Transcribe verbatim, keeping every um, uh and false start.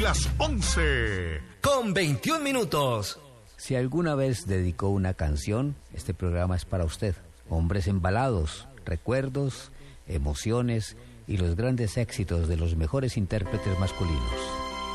las once, con veintiún minutos. Si alguna vez dedicó una canción, este programa es para usted. Hombres embalados, recuerdos, emociones y los grandes éxitos de los mejores intérpretes masculinos.